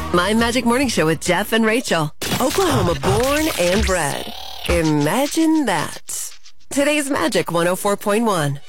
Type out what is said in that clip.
My Magic Morning Show with Jeff and Rachel. Oklahoma born and bred. Imagine that. Today's Magic 104.1.